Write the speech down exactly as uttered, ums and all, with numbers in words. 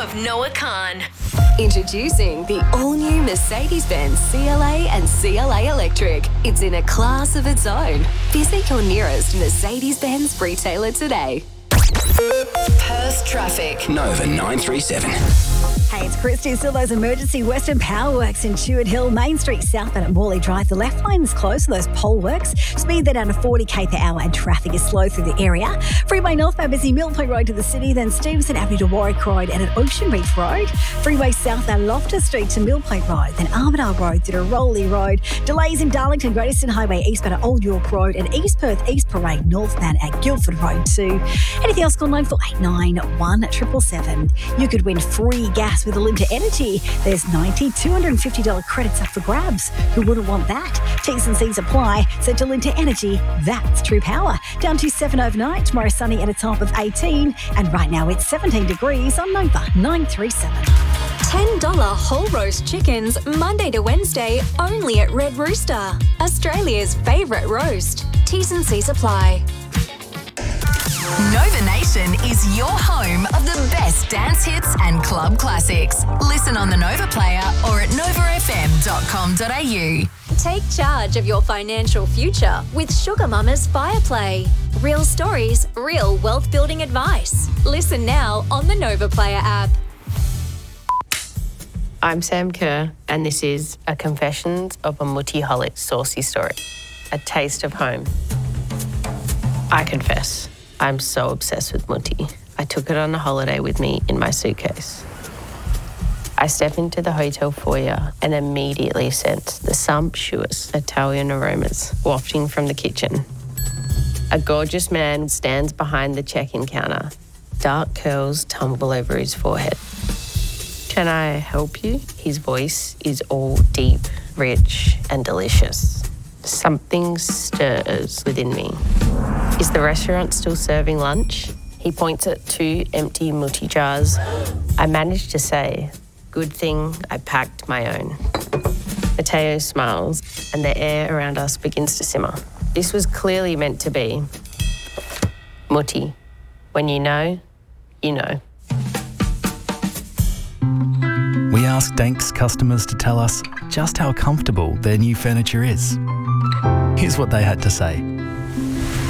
of Noah Khan. Introducing the all-new Mercedes-Benz C L A and C L A Electric. It's in a class of its own. Visit your nearest Mercedes-Benz retailer today. Perth traffic. Nova nine three seven. Hey, it's Christy. Still those emergency Western Power Works in Chewett Hill, Main Street southbound at Morley Drive. The left lane is closed for those pole works. Speed there down to forty k per hour and traffic is slow through the area. Freeway northbound busy Mill Point Road to the city, then Stevenson Avenue to Warwick Road and at Ocean Beach Road. Freeway southbound Loftus Street to Mill Point Road, then Armadale Road to Rowley Road. Delays in Darlington, Great Eastern Highway eastbound at Old York Road and East Perth East Parade northbound at Guildford Road too. Anything else, call nine four eight nine, one seven seven seven. You could win free gas with Alinta Energy. There's ninety, two hundred fifty dollars credits up for grabs. Who wouldn't want that? T's and C's apply. So Alinta Energy, that's true power. Down to seven overnight. Tomorrow sunny at a top of eighteen. And right now it's seventeen degrees on Nova nine three seven. ten dollars whole roast chickens, Monday to Wednesday, only at Red Rooster. Australia's favourite roast. T's and C's apply. Nova Nation is your home of the best dance hits and club classics. Listen on the Nova Player or at nova f m dot com dot a u. Take charge of your financial future with Sugar Mama's Fireplay. Real stories, real wealth building advice. Listen now on the Nova Player app. I'm Sam Kerr, and this is A Confessions of a Muttiholic Saucy Story, a taste of home. I confess, I'm so obsessed with Mutti. I took it on a holiday with me in my suitcase. I step into the hotel foyer and immediately sense the sumptuous Italian aromas wafting from the kitchen. A gorgeous man stands behind the check-in counter. Dark curls tumble over his forehead. Can I help you? His voice is all deep, rich, and delicious. Something stirs within me. Is the restaurant still serving lunch? He points at two empty Mutti jars. I managed to say, good thing I packed my own. Matteo smiles, and the air around us begins to simmer. This was clearly meant to be. Mutti, when you know, you know. We asked Danks customers to tell us just how comfortable their new furniture is. Here's what they had to say.